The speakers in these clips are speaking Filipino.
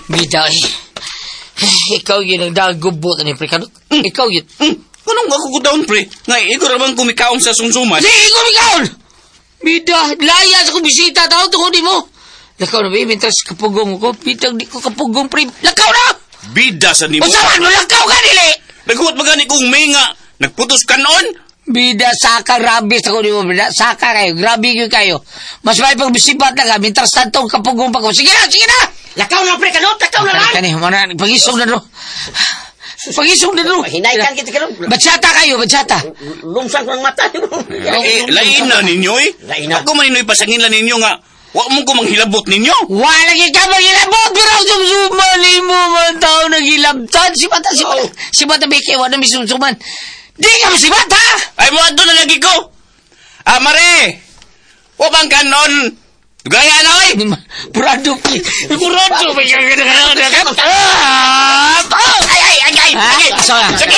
Biday. Ikaw yun ang dagubot ni pre kanot. Ikaw yun. Anong ako ko down, pre? Ngay, ikaw naman kumikaon sa sumsuman. Di, kumikaon! Bida, laya sa kumbisita, tao tungkol di mo. Lakaw na ba, mintras kapugong ko, bida, di ko kapugong pre. Lakaw na! Bida sa nimo. Masaman mo, lakaw ka nili! Naghuot magani kong may nga. Nagputos ka noon. Bida, saka, rabis ako di mo, bida. Saka kayo, grabe kayo. Mas may pagbisipat na ka, mintras tantong kapugong pa ko. Sige na, sige na! Lakaw na, pre, kanot, lakaw na lang! Kani, mana, pagisong na ro. Pagisong na ro. Hinaikan kita kanot. Batsata kayo, batsata. Lumsan ko ng mata. Lain na ninyo eh. Lain na. Ako man ino'y pasangin lang ninyo nga. Huwag mo ko manghilabot ninyo. Wala ka maghilabot, pero ang sumsuman mo man tao naghilabtan. Si Bata Beke, wala may sumsuman. Di ka masibat, ha? Ay mo ato na lagi ko. Mare. Huwag bang kanon. Gaya na, oy. Purado. Purado. Ay. Sorry. Sige,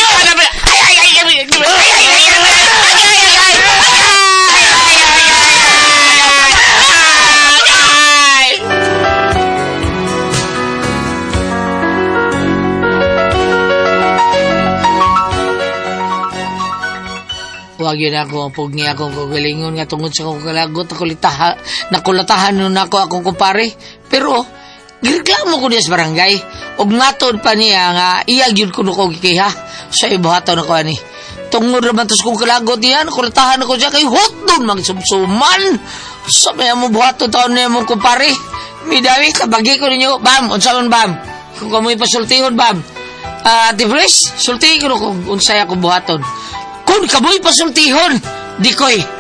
Huwag yun ako, pugni ako kagalingon nga tungod sa akong kalagot, nakulatahan nun ako akong kumpare. Pero, gireklamo ko niya sa barangay. Og matod pa niya nga, iyag yun ko nuko gikiha. Sa ibuhataw na ko ani. Tungod naman tos kong kalagot niya, nakulatahan ako siya kay hot doon, magsumsuman. Sa may mo buhato taon niya mong kumpare. Midawi, kabagi ko ninyo, Bam, unsaman Bam. Kung kamoy pasultihon, Bam. Ate Fresh, sultihin ko kung unsay ako buhaton. Kung kamoy pasultihon, di ko'y